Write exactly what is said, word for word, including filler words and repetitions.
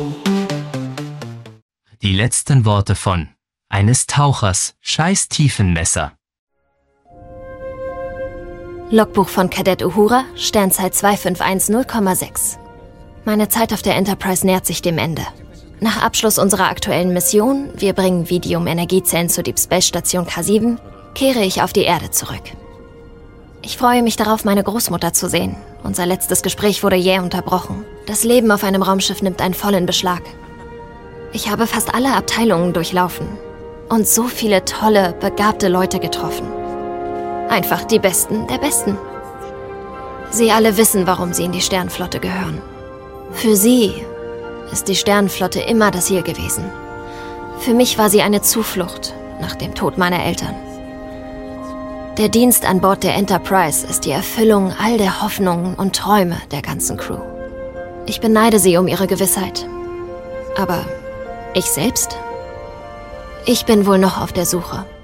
Die letzten Worte von eines Tauchers, scheiß Tiefenmesser. Logbuch von Kadett Uhura, Sternzeit zwei fünf eins null Komma sechs. Meine Zeit auf der Enterprise nähert sich dem Ende. Nach Abschluss unserer aktuellen Mission, wir bringen Vidium-Energiezellen zur Deep Space Station K sieben, kehre ich auf die Erde zurück. Ich freue mich darauf, meine Großmutter zu sehen. Unser letztes Gespräch wurde jäh unterbrochen. Das Leben auf einem Raumschiff nimmt einen vollen Beschlag. Ich habe fast alle Abteilungen durchlaufen und so viele tolle, begabte Leute getroffen. Einfach die Besten der Besten. Sie alle wissen, warum sie in die Sternenflotte gehören. Für sie ist die Sternenflotte immer das Ziel gewesen. Für mich war sie eine Zuflucht nach dem Tod meiner Eltern. Der Dienst an Bord der Enterprise ist die Erfüllung all der Hoffnungen und Träume der ganzen Crew. Ich beneide sie um ihre Gewissheit. Aber ich selbst? Ich bin wohl noch auf der Suche.